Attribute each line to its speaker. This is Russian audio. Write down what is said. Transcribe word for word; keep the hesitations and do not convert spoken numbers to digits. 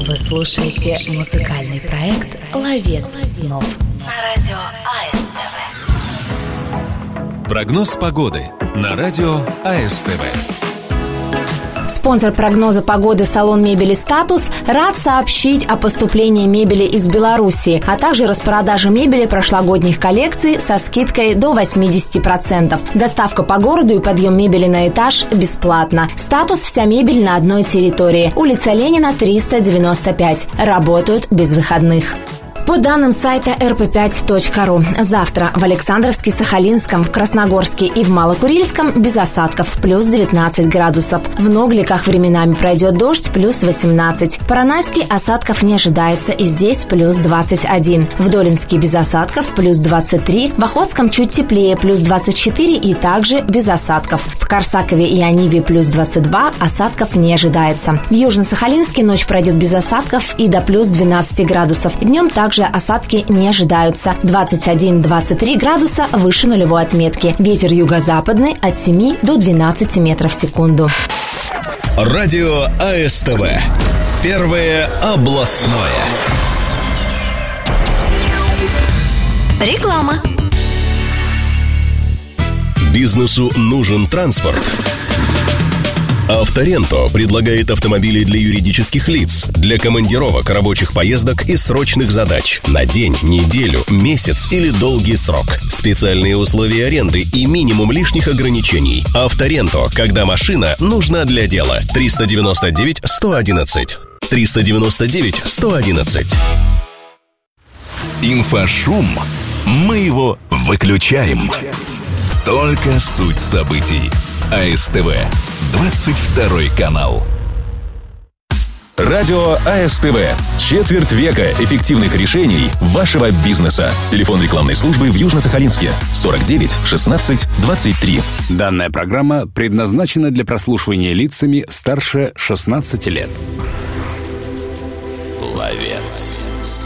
Speaker 1: Вы слушаете музыкальный проект «Ловец снов» на радио АСТВ.
Speaker 2: Прогноз погоды на радио АСТВ.
Speaker 3: Спонсор прогноза погоды салон мебели «Статус» рад сообщить о поступлении мебели из Беларуси, а также распродаже мебели прошлогодних коллекций со скидкой до восемьдесят процентов. Доставка по городу и подъем мебели на этаж бесплатно. «Статус» – вся мебель на одной территории. Улица Ленина, триста девяносто пять. Работают без выходных. По данным сайта эр пэ пять точка ру, завтра в Александровске, Сахалинском, в Красногорске и в Малокурильском без осадков, плюс девятнадцать градусов. В Ногликах временами пройдет дождь, плюс восемнадцать. В Поронайске осадков не ожидается, и здесь плюс двадцать один. В Долинске без осадков, плюс двадцать три. В Охотском чуть теплее, плюс двадцать четыре и также без осадков. В Корсакове и Ониве плюс двадцать два, осадков не ожидается. В Южно-Сахалинске ночь пройдет без осадков и до плюс двенадцать градусов. Днем также осадки не ожидаются. двадцать один - двадцать три градуса выше нулевой отметки. Ветер юго-западный от семи до двенадцати метров в секунду.
Speaker 4: Радио АСТВ. Первое областное.
Speaker 1: Реклама.
Speaker 4: Бизнесу нужен транспорт. Авторенто предлагает автомобили для юридических лиц, для командировок, рабочих поездок и срочных задач на день, неделю, месяц или долгий срок. Специальные условия аренды и минимум лишних ограничений. Авторенто, когда машина нужна для дела. триста девяносто девять сто одиннадцать. триста девяносто девять сто одиннадцать.
Speaker 5: Инфошум. Мы его выключаем. Только суть событий. АСТВ. двадцать второй канал.
Speaker 2: Радио АСТВ. Четверть века эффективных решений вашего бизнеса. Телефон рекламной службы в Южно-Сахалинске сорок девять шестнадцать двадцать три.
Speaker 6: Данная программа предназначена для прослушивания лицами старше шестнадцати лет.
Speaker 5: Ловец